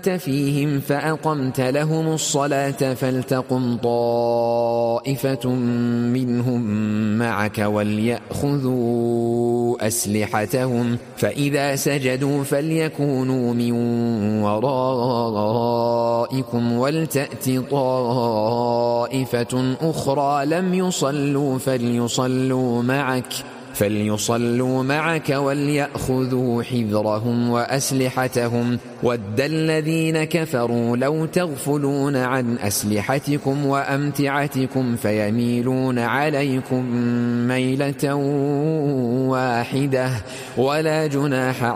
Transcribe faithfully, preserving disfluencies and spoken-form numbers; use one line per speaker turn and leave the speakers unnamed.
فيهم فأقمت لهم الصلاة فلتقم طائفة منهم معك وليأخذوا أسلحتهم فإذا سجدوا فليكونوا من ورائكم ولتأت طائفة أخرى لم يصلوا فليصلوا معك فليصلوا معك وليأخذوا حذرهم وأسلحتهم ود الذين كفروا لو تغفلون عن أسلحتكم وأمتعتكم فيميلون عليكم ميلة واحدة ولا جناح